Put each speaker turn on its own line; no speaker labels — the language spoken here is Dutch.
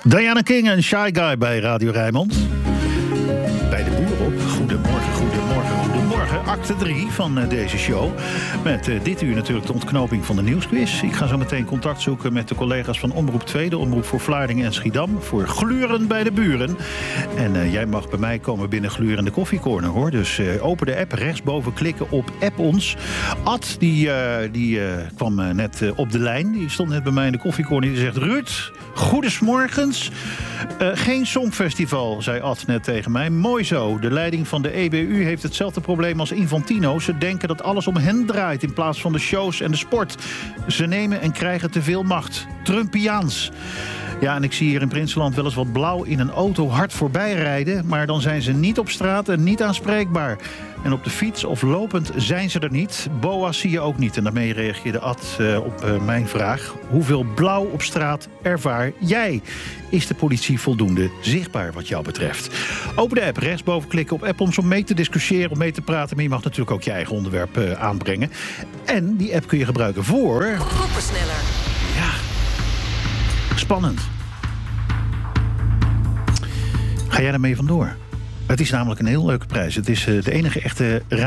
Diana King en Shy Guy bij Radio Rijnmond. Bij de Boer op. Goedemorgen. Acte 3 van deze show. Met dit uur natuurlijk de ontknoping van de nieuwsquiz. Ik ga zo meteen contact zoeken met de collega's van Omroep 2... de Omroep voor Vlaardingen en Schiedam... voor Gluren bij de Buren. En jij mag bij mij komen binnen Glurende Koffiecorner, hoor. Dus open de app, rechtsboven klikken op App ons. Ad, die kwam net op de lijn. Die stond net bij mij in de koffiecorner. Die zegt, Ruud, goedemorgens. Geen songfestival, zei Ad net tegen mij. Mooi zo. De leiding van de EBU heeft hetzelfde probleem als Infantino. Ze denken dat alles om hen draait in plaats van de shows en de sport. Ze nemen en krijgen te veel macht. Trumpiaans. Ja, en ik zie hier in Prinsenland wel eens wat blauw in een auto hard voorbij rijden. Maar dan zijn ze niet op straat en niet aanspreekbaar. En op de fiets of lopend zijn ze er niet. Boa's zie je ook niet. En daarmee reageerde Ad op mijn vraag. Hoeveel blauw op straat ervaar jij? Is de politie voldoende zichtbaar wat jou betreft? Open de app, rechtsboven klikken op App ons om mee te discussiëren, om mee te praten. Maar je mag natuurlijk ook je eigen onderwerp aanbrengen. En die app kun je gebruiken voor...
Groepensneller.
Ja, spannend. Ga jij daarmee vandoor? Het is namelijk een heel leuke prijs. Het is de enige echte